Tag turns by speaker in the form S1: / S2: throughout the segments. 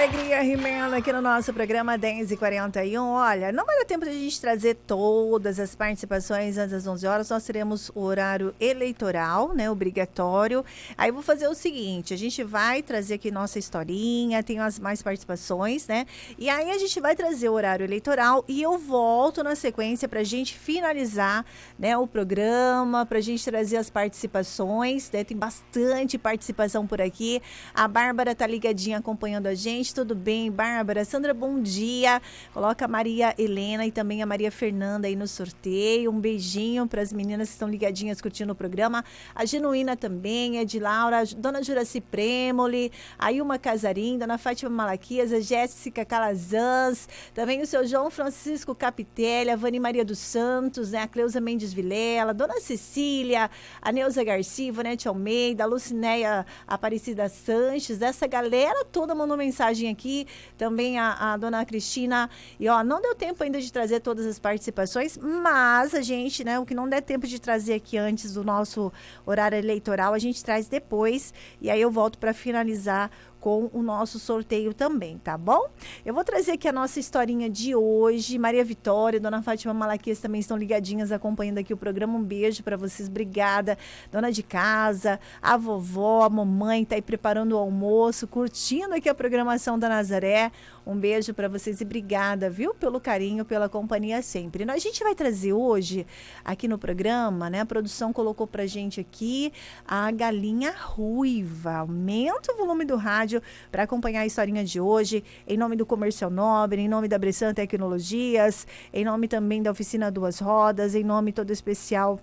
S1: alegria, rimando aqui no nosso programa 10h41. Olha, não vai dar tempo de a gente trazer todas as participações antes das 11 horas. Nós teremos o horário eleitoral, né, obrigatório. Aí eu vou fazer o seguinte, a gente vai trazer aqui nossa historinha, tem as mais participações, né? E aí a gente vai trazer o horário eleitoral e eu volto na sequência pra gente finalizar, né, o programa, pra gente trazer as participações, né? Tem bastante participação por aqui. A Bárbara tá ligadinha acompanhando a gente. Tudo bem, Bárbara? Sandra, bom dia. Coloca a Maria Helena e também a Maria Fernanda aí no sorteio. Um beijinho para as meninas que estão ligadinhas curtindo o programa. A Genuína também, a de Laura, a Dona Juraci Premoli, a Ilma Casarim, Dona Fátima Malaquias, a Jéssica Calazans, também o seu João Francisco Capitelli, a Vani Maria dos Santos, né? A Cleusa Mendes Vilela, Dona Cecília, a Neuza Garcia, Ivonete Almeida, a Lucinéia Aparecida Sanches, essa galera toda mandou mensagem aqui, também a Dona Cristina, e ó, não deu tempo ainda de trazer todas as participações, mas a gente, né, o que não der tempo de trazer aqui antes do nosso horário eleitoral, a gente traz depois, e aí eu volto para finalizar com o nosso sorteio também, tá bom? Eu vou trazer aqui a nossa historinha de hoje. Maria Vitória, Dona Fátima Malaquias também estão ligadinhas acompanhando aqui o programa. Um beijo para vocês, obrigada. Dona de casa, a vovó, a mamãe tá aí preparando o almoço, curtindo aqui a programação da Nazaré. Um beijo para vocês e obrigada, viu? Pelo carinho, pela companhia sempre. A gente vai trazer hoje aqui no programa, né? A produção colocou pra gente aqui a galinha ruiva. Aumenta o volume do rádio para acompanhar a historinha de hoje, em nome do Comercial Nobre, em nome da Bressan Tecnologias, em nome também da Oficina Duas Rodas, em nome todo especial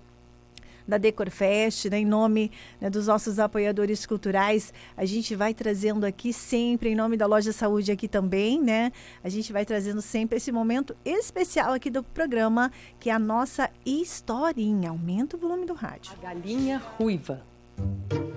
S1: da Decorfest, né, em nome, né, dos nossos apoiadores culturais, a gente vai trazendo aqui sempre, em nome da Loja Saúde aqui também, né, a gente vai trazendo sempre esse momento especial aqui do programa, que é a nossa historinha. Aumenta o volume do rádio.
S2: A galinha ruiva.